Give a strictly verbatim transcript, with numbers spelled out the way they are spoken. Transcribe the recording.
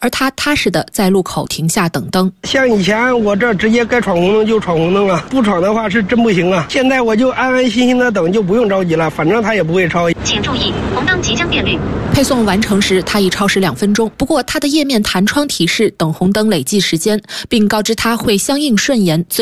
而他踏实的在路口停下等灯。 像以前我这直接该闯红灯就闯红灯啊，不闯的话是真不行啊。现在我就安安心心的等，就不用着急了，反正他也不会超。 请注意，红灯即将变绿。 配送完成时，他已超时两分钟。不过他的页面弹窗提示等红灯累计时间，并告知他会相应顺延。